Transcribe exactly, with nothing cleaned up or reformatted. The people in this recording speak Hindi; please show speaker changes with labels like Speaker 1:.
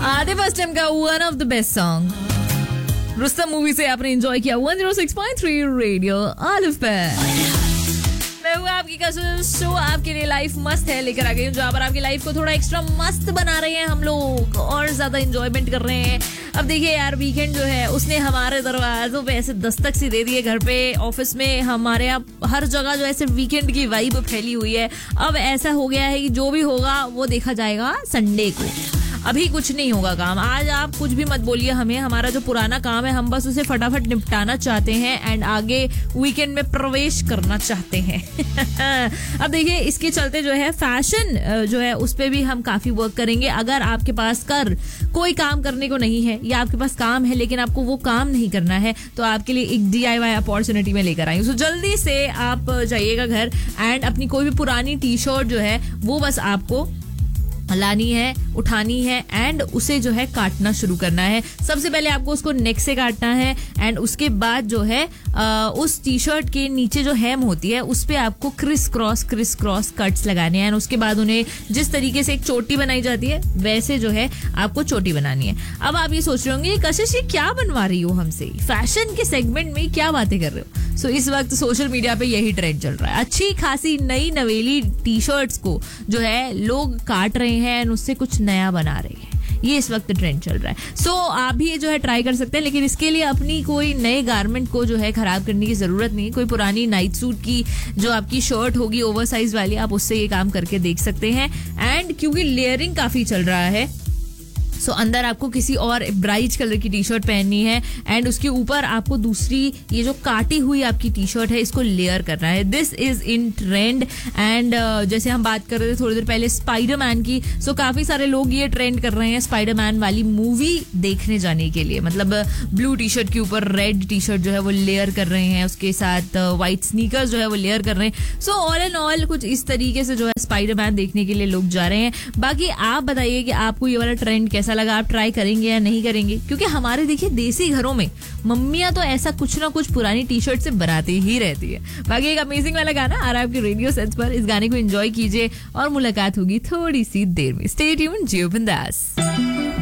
Speaker 1: आतिफ असलम का one of the best song Rustam movie से आपने एंजॉय किया one zero six point three radio Alif पे। मैं हूँ आपकी कसम, शो आपके लिए लाइफ मस्त है लेकर आ गई हूँ, जहाँ पर आपकी लाइफ को थोड़ा एक्स्ट्रा मस्त बना रहे हैं हम लोग और ज्यादा एंजॉयमेंट कर रहे हैं। अब देखिए यार, वीकेंड जो है उसने हमारे दरवाजों पे ऐसे दस्तक सी दे दी है। घर पे, ऑफिस में, हमारे यहाँ हर जगह जो ऐसे वीकेंड की वाइब फैली हुई है। अब ऐसा हो गया है कि जो भी होगा वो देखा जाएगा संडे को। अभी कुछ नहीं होगा काम। आज आप कुछ भी मत बोलिए हमें, हमारा जो पुराना काम है हम बस उसे फटाफट निपटाना चाहते हैं एंड आगे वीकेंड में प्रवेश करना चाहते हैं। अब देखिए, इसके चलते जो है फैशन जो है उस पे भी हम काफी वर्क करेंगे। अगर आपके पास कर कोई काम करने को नहीं है या आपके पास काम है लेकिन आपको वो काम नहीं करना है, तो आपके लिए एक डी आई वाई अपॉर्चुनिटी में लेकर आई हूँ। सो जल्दी से आप जाइएगा घर एंड अपनी कोई भी पुरानी टी शर्ट जो है वो बस आपको लानी है, उठानी है एंड उसे जो है काटना शुरू करना है। सबसे पहले आपको उसको नेक से काटना है एंड उसके बाद जो है आ, उस टी शर्ट के नीचे जो हेम होती है उस पे आपको criss cross criss cross cuts लगाने हैं। उसके बाद उन्हें जिस तरीके से एक चोटी बनाई जाती है वैसे जो है आपको चोटी बनानी है। अब आप ये सोच रहे होंगे कशिश ये क्या बनवा रही हो हमसे, फैशन के सेगमेंट में क्या बातें कर रहे हो। सो so, इस वक्त सोशल मीडिया पे यही ट्रेंड चल रहा है। अच्छी खासी नई नवेली टी शर्ट्स को जो है लोग काट रहे हैं और उससे कुछ नया बना रहे हैं। ये इस वक्त ट्रेंड चल रहा है। सो so, आप भी ये जो है ट्राई कर सकते हैं, लेकिन इसके लिए अपनी कोई नए गारमेंट को जो है खराब करने की जरूरत नहीं। कोई पुरानी नाइट सूट की जो आपकी शर्ट होगी ओवरसाइज वाली, आप उससे ये काम करके देख सकते हैं। एंड क्योंकि लेयरिंग काफी चल रहा है, सो so, अंदर आपको किसी और ब्राइट कलर की टी शर्ट पहननी है एंड उसके ऊपर आपको दूसरी ये जो काटी हुई आपकी टी शर्ट है इसको लेयर करना है। This is in trend and जैसे हम बात कर रहे थे थोड़ी देर पहले स्पाइडरमैन की, सो so, काफी सारे लोग ये ट्रेंड कर रहे हैं स्पाइडरमैन वाली मूवी देखने जाने के लिए। मतलब ब्लू टी शर्ट के ऊपर रेड टी शर्ट जो है वो लेयर कर रहे हैं, उसके साथ व्हाइट स्नीकर्स जो है वो लेयर कर रहे हैं। सो ऑल एंड ऑल कुछ इस तरीके से जो है स्पाइडरमैन देखने के लिए लोग जा रहे हैं। बाकी आप बताइए कि आपको ये वाला ट्रेंड कैसा लगा, आप ट्राई करेंगे या नहीं करेंगे? क्योंकि हमारे देखिए देसी घरों में मम्मियां तो ऐसा कुछ ना कुछ पुरानी टी शर्ट से बनाती ही रहती है। बाकी एक अमेजिंग वाला गाना आ रहा है आपके रेडियो सेट्स पर, इस गाने को एंजॉय कीजिए और मुलाकात होगी थोड़ी सी देर में। स्टे ट्यून्ड, जियो बिंदास।